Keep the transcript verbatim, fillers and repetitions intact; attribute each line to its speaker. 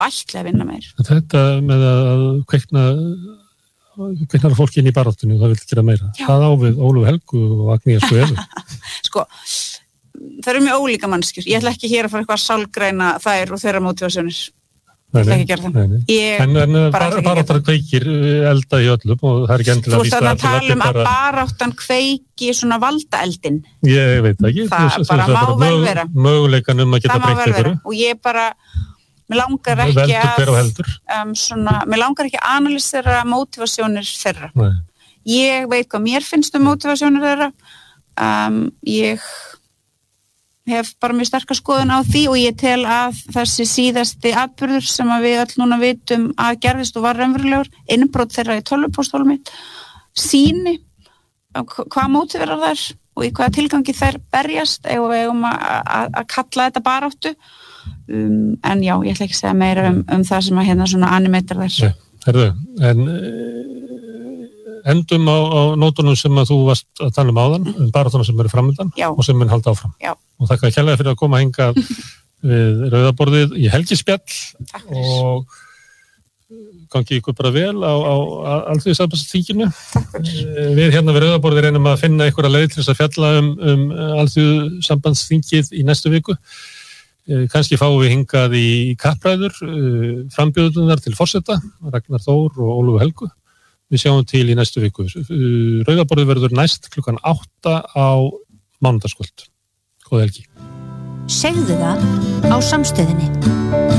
Speaker 1: ætla að vinna meir.
Speaker 2: Þetta með að kveikna kveiknar fólki inn í baráttunni og það vil gera meira. Já. Það á við Ólöfu Helgu og Agníu og Evu.
Speaker 1: Sko, það eru mjög ólíka manneskjur. Ég ætla ekki hér að fara eitthvað að sálgræna þær og þeirra mótivasjónir. Ég ætla ekki að gera það.
Speaker 2: Nei, nei.
Speaker 1: Ég
Speaker 2: en en
Speaker 1: bara
Speaker 2: bara, baráttar kveikir elda í öllum og það er ekki endilega
Speaker 1: Þú veist að tala um að baráttan kveiki svona valdaeldin.
Speaker 2: Ég veit ekki.
Speaker 1: Það
Speaker 2: þú,
Speaker 1: bara
Speaker 2: þú,
Speaker 1: má
Speaker 2: mög,
Speaker 1: vel vera.
Speaker 2: Möguleikan um að geta breytt ykkur.
Speaker 1: Og ég bara, mér langar ekki
Speaker 2: að,
Speaker 1: um, svona, mér langar ekki að analysera mótivasjónir þeirra.
Speaker 2: Nei.
Speaker 1: Ég veit hvað mér finnst um mótivasjónir þeirra. Um, ég hef bara mjög sterka skoðun á því og ég tel að þessi síðasti atburður sem að við öll núna vitum að gerðist og var raunverulegur, innbrot þeirra í tölvupóstólum mitt, sýni hvað mótiverar þær og í hvaða tilgangi þær berjast ef við eigum að kalla þetta baráttu. Um, en já, ég ætla ekki að segja meira um, um það sem að hérna svona animator þær.
Speaker 2: Nei, herðu, en endum á, á nótunum sem að þú varst að tala um áðan, um baráttuna sem eru framöndan og sem mun halda áfram.
Speaker 1: Já.
Speaker 2: Og þakka kærlega fyrir að koma hingað við Rauðaborðið í helgispjall og gangi ykkur bara vel á, á Alþýðusambandsþinginu. Við hérna við Rauðaborðið reynum að finna einhverja leið til þess að fjalla um, um Alþýðusambandsþingið í næstu viku. Kannski fáum við hingað í kappræður, frambjóðunar til forseta, Ragnar Þór og Ólöfu Helgu. Við sjáum til í næstu viku. Rauðaborðið verður næst klukkan átta á mánudagskvöld. Góða helgi.
Speaker 3: Segðu það á Samstöðinni.